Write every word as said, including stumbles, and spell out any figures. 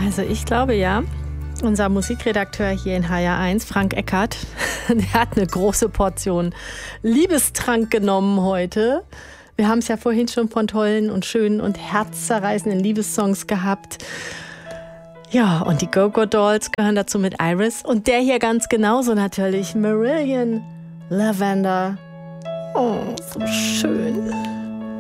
Also ich glaube ja, unser Musikredakteur hier in H R eins, Frank Eckert, der hat eine große Portion Liebestrank genommen heute. Wir haben es ja vorhin schon von tollen und schönen und herzzerreißenden Liebessongs gehabt. Ja, und die Go-Go Dolls gehören dazu mit Iris. Und der hier ganz genauso natürlich, Marillion Lavender. Oh, so schön.